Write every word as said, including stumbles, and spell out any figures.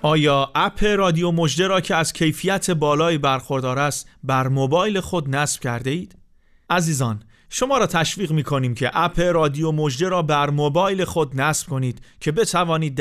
آیا اپ رادیو مژده را که از کیفیت بالایی برخوردار است بر موبایل خود نصب کرده اید؟ عزیزان، شما را تشویق می کنیم که اپ رادیو مژده را بر موبایل خود نصب کنید که بتوانید